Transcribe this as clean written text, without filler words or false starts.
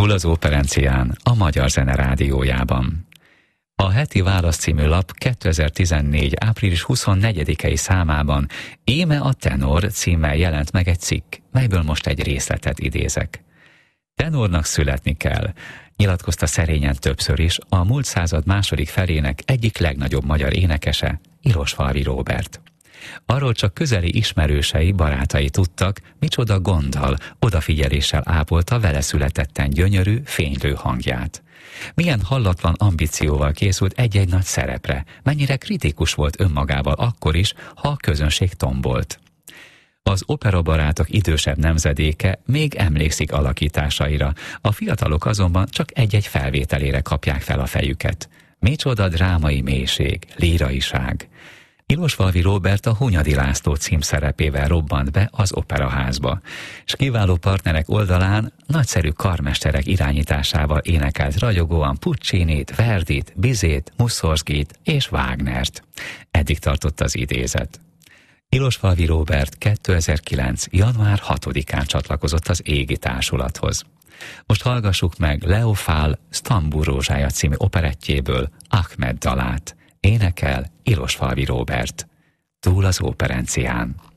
Túl az operencián, a Magyar Zene Rádiójában. A Heti Válasz című lap 2014. április 24-i számában Íme a tenor címmel jelent meg egy cikk, melyből most egy részletet idézek. Tenornak születni kell, nyilatkozta szerényen többször is a múlt század második felének egyik legnagyobb magyar énekese, Ilosvalvi Róbert. Arról csak közeli ismerősei, barátai tudtak, micsoda gonddal, odafigyeléssel ápolta vele születetten gyönyörű, fénylő hangját. Milyen hallatlan ambícióval készült egy-egy nagy szerepre, mennyire kritikus volt önmagával akkor is, ha a közönség tombolt. Az operabarátok idősebb nemzedéke még emlékszik alakításaira, a fiatalok azonban csak egy-egy felvételére kapják fel a fejüket. Micsoda drámai mélység, líraiság! Ilosvalvi Róbert a Hunyadi László címszerepével robbant be az operaházba, s kiváló partnerek oldalán nagyszerű karmesterek irányításával énekelt ragyogóan Puccinit, Verdit, Bizét, Mussorgskit és Wagnert. Eddig tartott az idézet. Ilosvalvi Róbert 2009. január 6-án csatlakozott az Égi Társulathoz. Most hallgassuk meg Leo Fall Sztambul rózsája című operettjéből Ahmed dalát. Énekel Ilosvalvi Róbert. Túl az operencián.